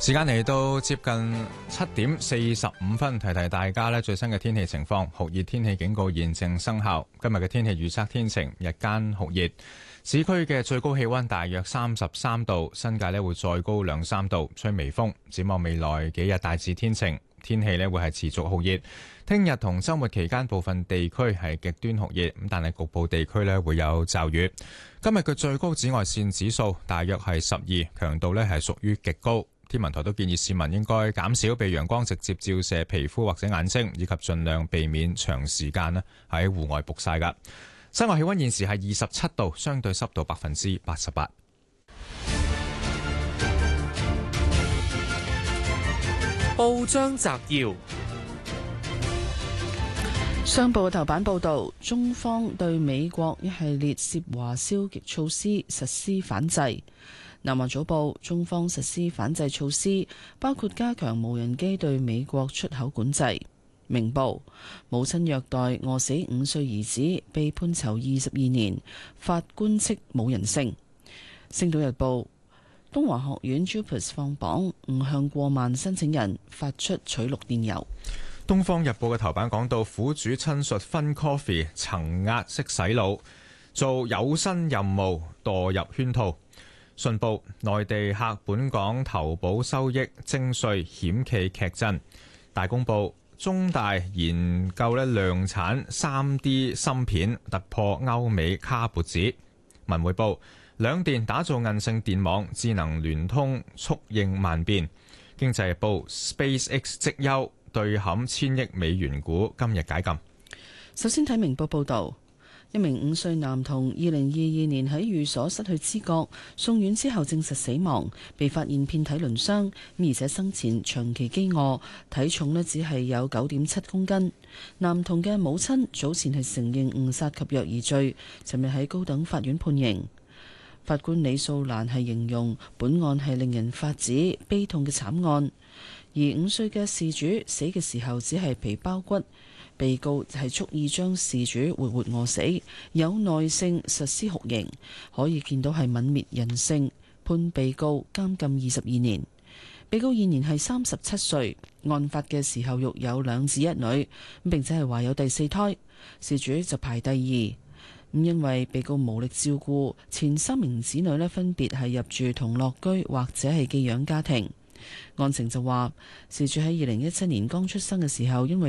時間嚟到接近7:45，提提大家呢最新嘅天氣情況。酷熱天氣警告現正生效。今日嘅天氣預測天晴，日間酷熱，市區嘅最高氣溫大約33度，新界呢會再高2-3度，吹微風。展望未來幾日大致天晴，天氣呢會係持續酷熱。聽日同週末期間部分地區係極端酷熱，但係局部地區呢會有驟雨。今日嘅最高紫外線指數大約係12，強度呢係屬於極高。天文台都建議市民應該減少被陽光直接照射皮膚或者眼睛，以及盡量避免長時間喺戶外曝曬㗎。室外氣溫現時係27度，相對濕度88%。 報章摘要： 商報頭版報導，中方對美國一系列涉華消極措施實施反制。南華早報，中方實施反制措施，包括加強無人機對美國出口管制。明報，母親虐待餓死5歲兒子，被判囚22年，法官斥冇人性。星島日報，東華學院 JUPAS 放榜，誤向過萬申請人發出取錄電郵。 東方日報嘅頭版講到，苦主親述分 coffee 層壓式洗腦，做有薪任務墮入圈套。信報，內地客本港投保收益徵稅險企劇震。大公報，中大研究量產 3D 芯片突破歐美卡脖子。文匯報，兩電打造韌性電網，智能聯通速應萬變。經濟日報， SpaceX 績優對冚1000億美元股今日解禁。 首先睇明報報道。一名5歲男童2022年喺寓所失去知覺，送院之後證實死亡，被發現遍體鱗傷，而且生前長期飢餓，體重只係有9.7公斤。男童嘅母親早前係承認誤殺及虐兒罪，尋日喺高等法院判刑。法官李素蘭係形容本案係令人發指、悲痛嘅慘案，而5歲嘅事主死嘅時候只係皮包骨。被告係蓄意將事主活活餓死，有耐性實施酷刑，可以見到係泯滅人性，判被告監禁22年。被告現年係37歲，案發嘅時候育有2子1女，並且係懷有第4胎，事主就排第2。因為被告無力照顧前3名子女分別係入住同樂居或者係寄養家庭。案情就話，事主喺2017年剛出生嘅時候，因為